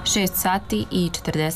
6 sati i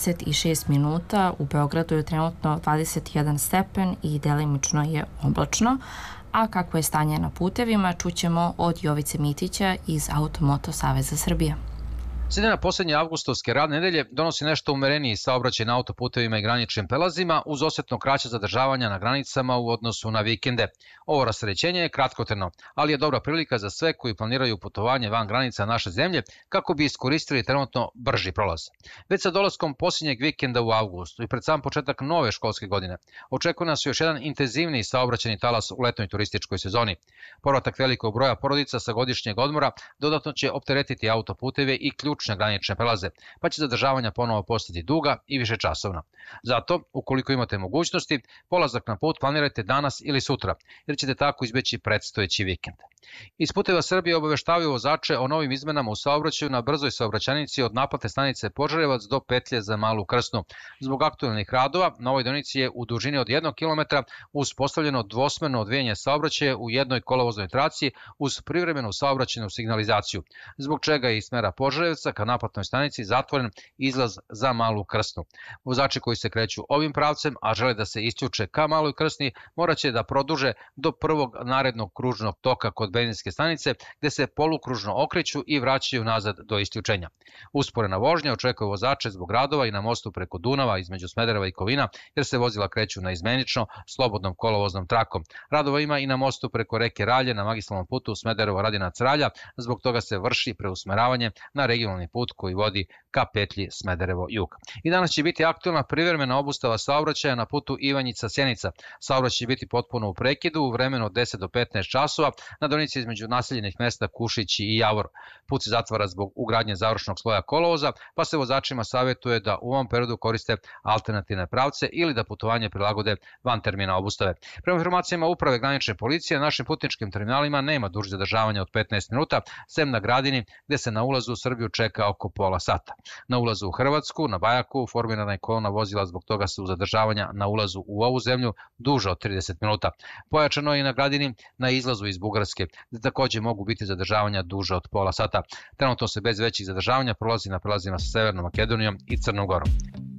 46 minuta, u Beogradu je trenutno 21 stepen i delimično je oblačno. A kako je stanje na putevima, čućemo od Jovice Mitića iz Automoto Saveza Srbije. Sredina poslednje avgustovske radne nedelje donosi nešto umereniji saobraćaj na autoputevima i graničnim prelazima uz osetno kraće zadržavanja na granicama u odnosu na vikende. Ovo rasterećenje je kratkotrajno, ali je dobra prilika za sve koji planiraju putovanje van granica naše zemlje kako bi iskoristili trenutno brži prolaz. Već sa dolaskom posljednjeg vikenda u avgustu i pred sam početak nove školske godine očekuje nas još jedan intenzivniji saobraćajni talas u letnoj turističkoj sezoni. Povratak velikog broja porodica sa godišnjeg odmora dodatno će opteretiti autoputeve i ključne granične prelaze, pa će zadržavanja ponovo postati duga i višečasovna. Zato, ukoliko imate mogućnosti, polazak na put planirajte danas ili sutra, jer ćete tako izbeći predstojeći vikend. Iz Puteva Srbije obaveštavaju vozače o novim izmenama u saobraćaju na brzoj saobraćajnici od naplatne stanice Požarevac do petlje za Malu Krsnu. Zbog aktuelnih radova, na ovoj deonici je u dužini od 1 km uspostavljeno dvosmerno odvijanje saobraćaja u jednoj kolovoznoj traci uz privremenu saobraćajnu signalizaciju, zbog čega je iz smera Požarevca ka naplatnoj stanici zatvoren izlaz za Malu Krsnu. Vozači koji se kreću ovim pravcem, a žele da se isključe ka Maloj Krsni, moraće da produže do prvog narednog kružnog toka kod benzinske stanice, gde se polukružno okreću i vraćaju nazad do isključenja. Usporena vožnja očekuje vozače zbog radova i na mostu preko Dunava između Smedereva i Kovina, jer se vozila kreću naizmenično slobodnom kolovoznom trakom. Radova ima i na mostu preko reke Ralje na magistralnom putu Smederevo-Radinac-Ralja, zbog toga se vrši preusmeravanje na regionalni put koji vodi ka petlji Smederevo-Jug. I danas će biti aktuelna privremena obustava saobraćaja na putu Ivanjica-Sjenica. Saobraćaj će biti potpuno u prekidu u vremenu od 10 do 15 časova na deonici između naseljenih mesta Kušići i Javor. Put se zatvara zbog ugradnje završnog sloja kolovoza, pa se vozačima savjetuje da u ovom periodu koriste alternativne pravce ili da putovanje prilagode van termina obustave. Prema informacijama Uprave granične policije, na našim putničkim terminalima nema duže zadržavanja od 15 minuta, sem na Gradini, gde se na ulazu u Srbiju čeka oko pola sata. Na ulazu u Hrvatsku, na Bajaku, formirana je kolona vozila, zbog toga su zadržavanja na ulazu u ovu zemlju duže od 30 minuta. Pojačano je i na Gradini na izlazu iz Bugarske, gde takođe mogu biti zadržavanja duže od pola sata. Trenutno se bez većih zadržavanja prolazi na prelazima sa Severnom Makedonijom i Crnom Gorom.